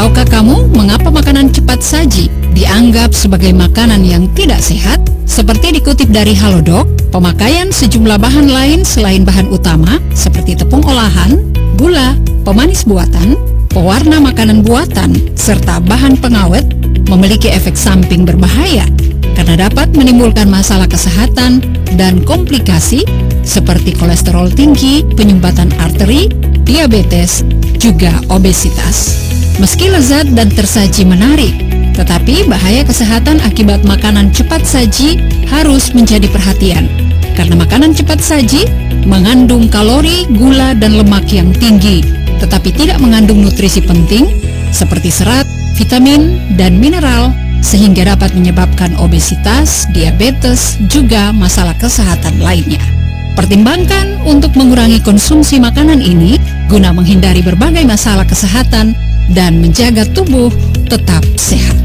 Tahukah kamu mengapa makanan cepat saji dianggap sebagai makanan yang tidak sehat? Seperti dikutip dari Halodoc, pemakaian sejumlah bahan lain selain bahan utama seperti tepung olahan, gula, pemanis buatan, pewarna makanan buatan, serta bahan pengawet memiliki efek samping berbahaya karena dapat menimbulkan masalah kesehatan dan komplikasi seperti kolesterol tinggi, penyumbatan arteri, diabetes, juga obesitas. Meski lezat dan tersaji menarik, tetapi bahaya kesehatan akibat makanan cepat saji harus menjadi perhatian. Karena makanan cepat saji mengandung kalori, gula, dan lemak yang tinggi, tetapi tidak mengandung nutrisi penting seperti serat, vitamin, dan mineral, sehingga dapat menyebabkan obesitas, diabetes, juga masalah kesehatan lainnya. Pertimbangkan untuk mengurangi konsumsi makanan ini guna menghindari berbagai masalah kesehatan dan menjaga tubuh tetap sehat.